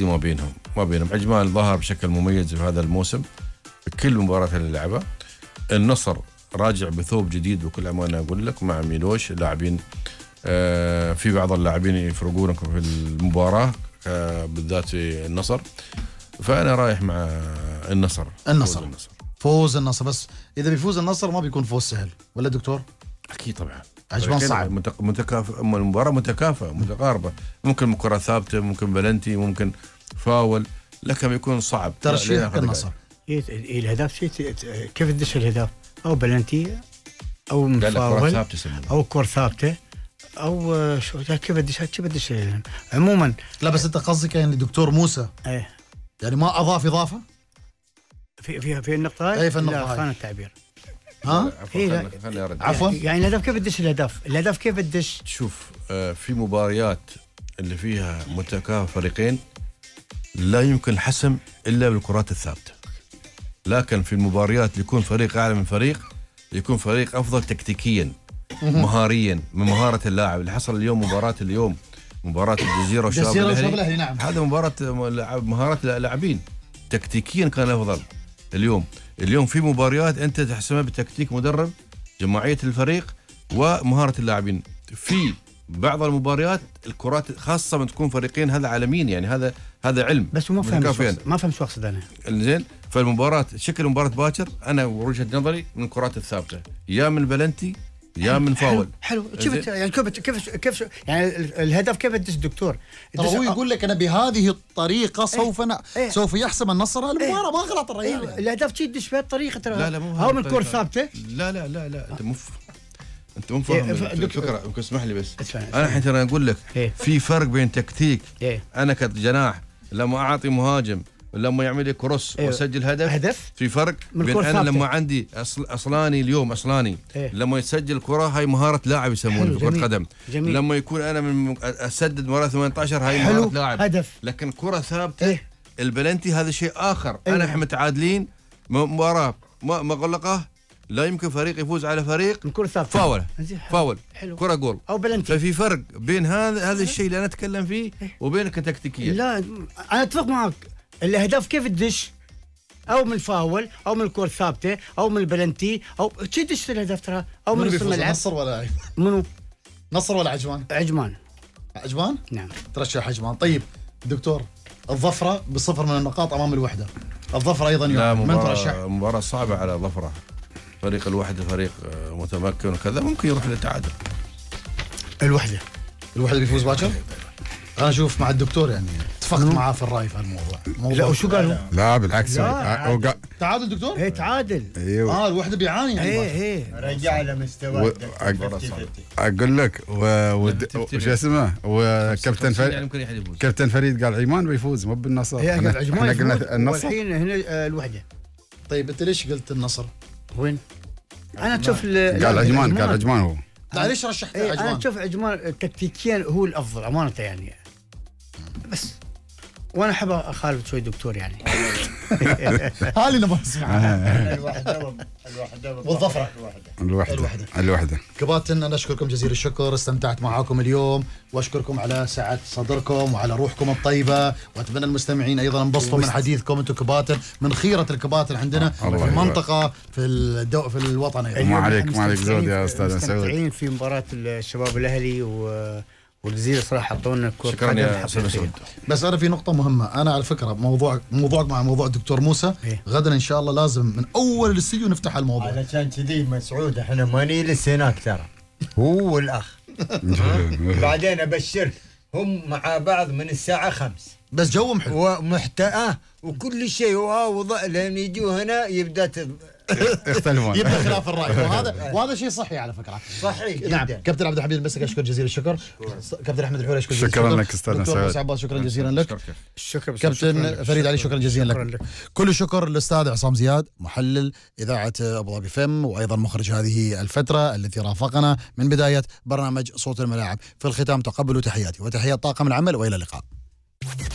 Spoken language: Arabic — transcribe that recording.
ودي ما بينهم. عجمان ظهر بشكل مميز في هذا الموسم بكل مباراة اللي لعبها. النصر راجع بثوب جديد بكل أمانة أقول لك مع ميلوش اللاعبين. في بعض اللاعبين يفرقونك في المباراة بالذات في النصر. فأنا رايح مع النصر. فوز النصر. بس إذا بيفوز النصر ما بيكون فوز سهل ولا دكتور؟ أكيد طبعا. عجمان صعب. المباراة متكافئة متقاربة. ممكن كرة ثابتة، ممكن بلنتي، ممكن فاول، لكن بيكون صعب. ترشيح النصر. الهدف شيء كيف تدش الهدف؟ أو بلنتي أو مفاول أو كرة ثابتة أو كيف بدش عموما. لا بس أنت قصدك يعني دكتور موسى يعني ما أضاف إضافة في النقطة هاي؟ في النقطة هاي خان التعبير. عفوا يعني الهدف كيف بدش الهدف كيف بدش؟ شوف في مباريات اللي فيها متكافئ فريقين لا يمكن الحسم إلا بالكرات الثابتة. لكن في المباريات يكون فريق أعلى من فريق، يكون فريق أفضل تكتيكيا مهاريا من مهارة اللاعب. اللي حصل اليوم مباراة الجزيرة والشباب الأهلي نعم. هذا مباراة مهارات اللاعبين تكتيكيا كان أفضل. اليوم في مباريات أنت تحسمها بتكتيك مدرب، جماعية الفريق ومهارة اللاعبين. في بعض المباريات الكرات خاصة من تكون فريقين هذا عالمين، يعني هذا علم. بس ما فهم شو أقصد أنا. زين. فالمباراة شكل مباراة باكر أنا وجهة نظري من الكرات الثابتة، يا من بلنتي يا من فاول. حلو. كيف يعني الهدف كيف بدش دكتور؟ هو يقول لك أنا بهذه الطريقة سوف يحسم النصر المباراة. ما غلط الرجال. الهدف تدش بهذه الطريقة ترى. لا مو هو من الكرة ثابتة. لا انت مو فاهم الفكره. ممكن اسمح لي بس انا الحين ترى اقول لك في فرق بين تكتيك انا كجناح لما اعطي مهاجم لما يعمل لي كروس واسجل هدف في فرق بين انا لما عندي اصلاني اليوم لما يسجل كره هاي مهاره لاعب يسمونه في كره قدم. لما يكون انا من اسدد مره 18 هاي مهاره لاعب هدف. لكن كره ثابته البلنتي هذا شيء اخر. انا احنا متعادلين مباراه مغلقه، لا يمكن فريق يفوز على فريق فاول كرة جول أو بلنتي. ففي فرق بين هذا الشيء اللي أنا أتكلم فيه وبينك تكتيكيا. لا أنا أتفق معك. الأهداف كيف تدش؟ أو من الفاول أو من الكرة الثابتة أو من البلنتي أو تدش الهدف ترى أو من نص الملعب. نصر ولا منو؟ نصر ولا عجمان؟ عجمان؟ نعم. ترشح عجمان. طيب دكتور الظفرة ب0 من النقاط أمام الوحدة. الظفرة أيضا من ترشح؟ مباراة صعبة على ظفرة. فريق الوحدة فريق متمكن وكذا ممكن يروح للتعادل. الوحدة بيفوز باكر. أنا أشوف مع الدكتور يعني اتفقت معاه في الرأي في الموضوع. لا وشو قالوا؟ لا بالعكس. تعادل دكتور؟ تعادل. ايوه. الوحدة بيعاني يعني. رجع لمستوى. اقول لك وش اسمه كابتن فريد قال عمان بيفوز مو بالنصر. احنا قلنا النصر. والحين هنا الوحدة. طيب انت ليش قلت النصر؟ وين؟ انا تشوف قال عجمان هو. ليش رشحت عجمان؟ انا اشوف عجمان تكتيكيا هو الافضل امانه يعني. بس وانا احب اخالف شوي دكتور يعني. هالي نبغى نسمعها. الوحدة. كباتن انا اشكركم جزيل الشكر، استمتعت معاكم اليوم واشكركم على سعة صدركم وعلى روحكم الطيبة، واتمنى المستمعين ايضا انبسطوا من حديثكم انتم كباتن، من خيرة الكباتن عندنا في المنطقة في الوطن ايضا. ما عليك زود يا استاذ سعود. مستمتعين في مباراة الشباب الاهلي والجزيرة صراحة حطونا كرة شكرا يا استاذ سعود. بس انا في نقطة مهمة، انا على فكرة موضوعك مع موضوع الدكتور موسى غدا ان شاء الله لازم من اول الاستديو نفتح الموضوع. علشان كذي مسعود احنا ما نجلس هناك ترى هو والاخ. بعدين ابشرك هم مع بعض من الساعة 5 بس جوهم حلو ومحتاة وكل شيء ووضع لين يجوا هنا يبدا يختلفون يبدا خلاف الراي وهذا شيء صحي على فكره. صحي نعم. كابتن عبد الحميد المسك اشكر جزيل الشكر. كابتن احمد الحوري اشكر شكرا لك استاذ سعود. شكرا جزيلا لك. شكرا كابتن فريد علي شكرا جزيلا لك. كل الشكر للاستاذ عصام زياد محلل اذاعه ابو ظبي فم وايضا مخرج هذه الفتره التي رافقنا من بدايه برنامج صوت الملاعب. في الختام تقبلوا تحياتي وتحيات طاقم العمل والى اللقاء.